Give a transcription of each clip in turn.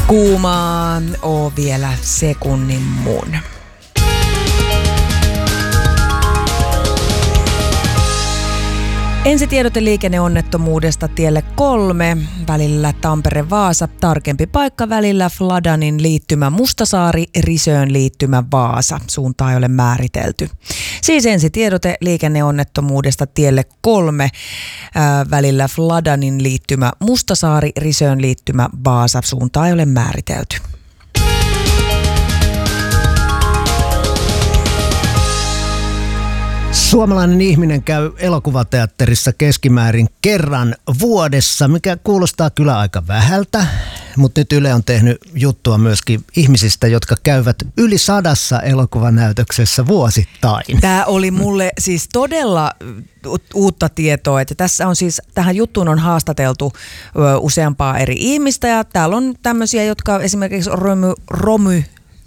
Kuumaa oo vielä sekunnin mun. Ensitiedote liikenneonnettomuudesta tielle 3 välillä Tampere-Vaasa. Tarkempi paikka välillä Fladanin liittymä Mustasaari, Risöön liittymä Vaasa. Suuntaa ei ole määritelty. Siis ensitiedote liikenneonnettomuudesta tielle 3 välillä Fladanin liittymä Mustasaari, Risöön liittymä Vaasa. Suuntaa ei ole määritelty. Suomalainen ihminen käy elokuvateatterissa keskimäärin kerran vuodessa, mikä kuulostaa kyllä aika vähältä, mutta nyt Yle on tehnyt juttua myöskin ihmisistä, jotka käyvät yli 100 elokuvanäytöksessä vuosittain. Tämä oli mulle siis todella uutta tietoa, että tässä on siis, tähän juttuun on haastateltu useampaa eri ihmistä ja täällä on tämmöisiä, jotka esimerkiksi Romy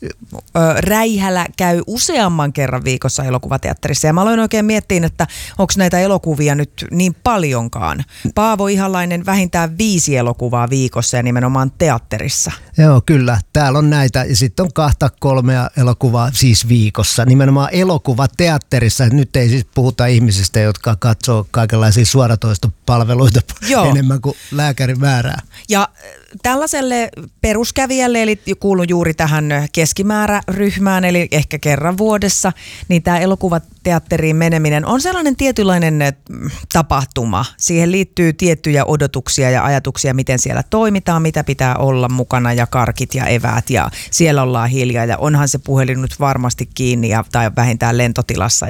Räihälä käy useamman kerran viikossa elokuvateatterissa ja mä aloin oikein miettiä, että onko näitä elokuvia nyt niin paljonkaan. Paavo Ihalainen vähintään 5 elokuvaa viikossa ja nimenomaan teatterissa. Joo, kyllä. Täällä on näitä ja sitten on 2-3 elokuvaa siis viikossa. Nimenomaan elokuvateatterissa. Nyt ei siis puhuta ihmisistä, jotka katsoo kaikenlaisia suoratoistopalveluita enemmän kuin lääkärin määrää. Ja tällaiselle peruskävijälle, eli kuulun juuri tähän keskimääräryhmään, eli ehkä kerran vuodessa, niin tämä elokuvateatteriin meneminen on sellainen tietynlainen tapahtuma. Siihen liittyy tiettyjä odotuksia ja ajatuksia, miten siellä toimitaan, mitä pitää olla mukana ja karkit ja eväät ja siellä ollaan hiljaa ja onhan se puhelin nyt varmasti kiinni tai vähintään lentotilassa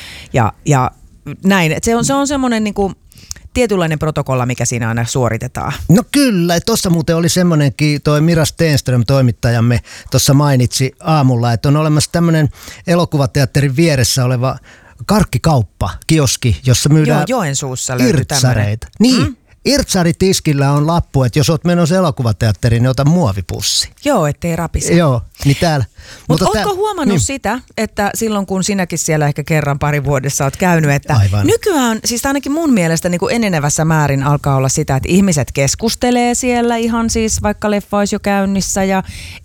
ja näin. Se on semmoinen niinku tietynlainen protokolla, mikä siinä aina suoritetaan. No kyllä, tuossa muuten oli semmoinenkin, toi Mira Stenström, toimittajamme, tuossa mainitsi aamulla, että on olemassa tämmöinen elokuvateatterin vieressä oleva karkkikauppa, kioski, jossa myydään Joensuussa löytyy irtsareita. Niin, irtsaritiskillä on lappu, että jos oot menossa elokuvateatteriin, niin ota muovipussi. Joo, ettei rapise. Joo, niin täällä. Mutta ootko huomannut sitä, että silloin kun sinäkin siellä ehkä kerran pari vuodessa oot käynyt, että aivan. Nykyään, siis ainakin mun mielestä niin kuin enenevässä määrin alkaa olla sitä, että ihmiset keskustelee siellä ihan siis vaikka leffa olisi jo käynnissä ja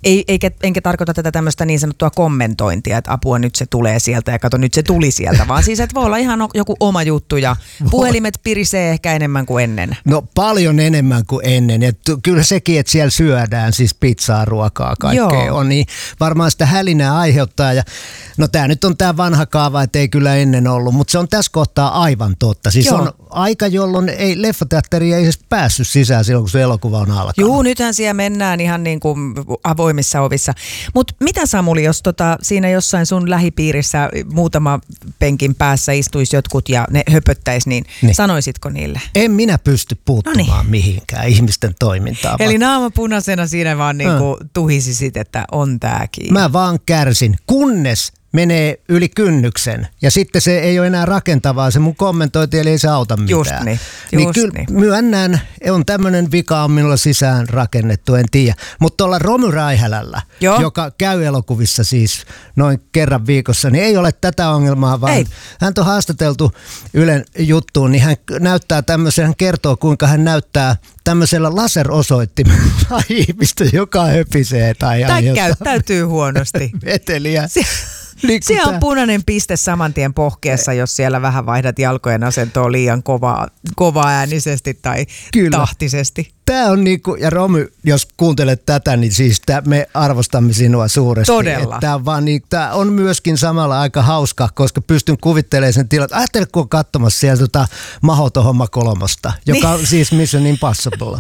enkä tarkoita tätä tämmöistä niin sanottua kommentointia, että apua nyt se tulee sieltä ja kato nyt se tuli sieltä, vaan siis että voi olla ihan joku oma juttu ja puhelimet pirisee ehkä enemmän kuin ennen. No paljon enemmän kuin ennen ja kyllä sekin, että siellä syödään siis pizzaa, ruokaa, kaikkea on, niin varmaan sitä hälinää aiheuttaa ja no tää nyt on tää vanha kaava, että ei kyllä ennen ollut, mutta se on tässä kohtaa aivan totta. Siis on aika, jolloin ei leffateatteri ei edes päässyt sisään silloin, kun se elokuva on alkanut. Juu, nythän siellä mennään ihan niin kuin avoimissa ovissa. Mutta mitä Samuli, jos siinä jossain sun lähipiirissä muutama penkin päässä istuisi jotkut ja ne höpöttäisi, niin sanoisitko niille? En minä pysty puuttumaan mihinkään ihmisten toimintaan. Eli naama punaisena siinä vaan niinku tuhisisit, että on tääkin. Mä vaan kärsin, kunnes menee yli kynnyksen ja sitten se ei ole enää rakentavaa, se mun kommentointi, eli ei se auta mitään. Just niin. Kyllä myönnän, on tämmöinen vika on minulla sisään rakennettu, en tiedä. Mutta tuolla Romy Räihylällä, joka käy elokuvissa siis noin kerran viikossa, niin ei ole tätä ongelmaa, vaan hän on haastateltu Ylen juttuun, niin hän näyttää tämmöisen, hän kertoo kuinka hän näyttää tämmöisellä laserosoittimella ihmistä, joka höpisee tai käyttäytyy huonosti. Veteliä. Siellä on punainen piste saman tien pohkeessa, jos siellä vähän vaihdat jalkojen asentoa liian kova äänisesti tai tahtisesti. Tämä on niinku, ja Romy, jos kuuntelet tätä, niin siis me arvostamme sinua suuresti. Todella. Tämä on myöskin samalla aika hauska, koska pystyn kuvittelemaan sen tilan. Ajattele, kun on katsomassa siellä Mahoton homma 3, joka on siis Mission Impossible.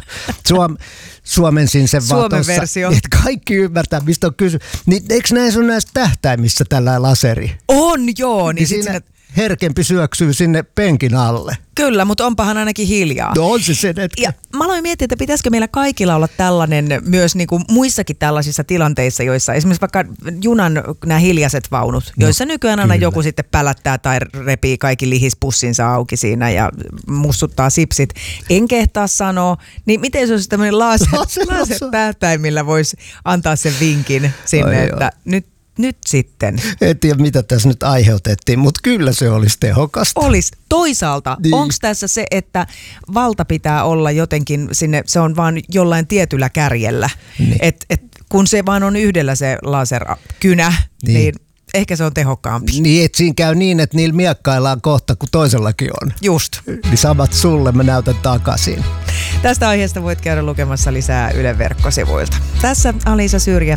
Suomensin sen vaan Suomen versio. Että kaikki ymmärtää, mistä on kysymys. Niin eikö näin sun näissä tähtäimissä tällä laseri? On joo. Niin siinä herkempi syöksyy sinne penkin alle. Kyllä, mutta onpahan ainakin hiljaa. No on se sen, että... Ja mä aloin miettiä, että pitäisikö meillä kaikilla olla tällainen myös niin kuin muissakin tällaisissa tilanteissa, joissa esimerkiksi vaikka junan nämä hiljaiset vaunut, joissa nykyään aina joku sitten pälättää tai repii kaikki lihispussinsa auki siinä ja mussuttaa sipsit. En kehtaa sanoa, niin miten se olisi tämmöinen laser tähtäimillä voisi antaa sen vinkin sinne, että nyt nyt sitten. En tiedä, mitä tässä nyt aiheutettiin, mutta kyllä se olisi tehokasta. Olisi. Toisaalta, niin. Onko tässä se, että valta pitää olla jotenkin sinne, se on vaan jollain tietyllä kärjellä. Niin. Kun se vaan on yhdellä se laserkynä, niin ehkä se on tehokkaampi. Niin, että siinä käy niin, että niillä miekkaillaan kohta, kun toisellakin on. Just. Niin samat sulle, mä näytän takaisin. Tästä aiheesta voit käydä lukemassa lisää Ylen verkkosivuilta. Tässä Alisa Syrjä.